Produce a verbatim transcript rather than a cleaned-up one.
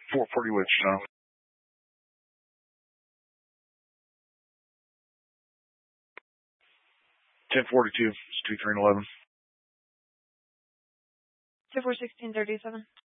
four forty Wichita. ten forty-two, it's two three eleven. two four sixteen thirty-seven.